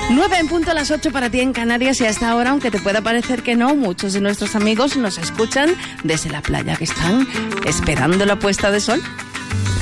9 en punto a las 8 para ti en Canarias, y hasta ahora, aunque te pueda parecer que no, muchos de nuestros amigos nos escuchan desde la playa, que están esperando la puesta de sol.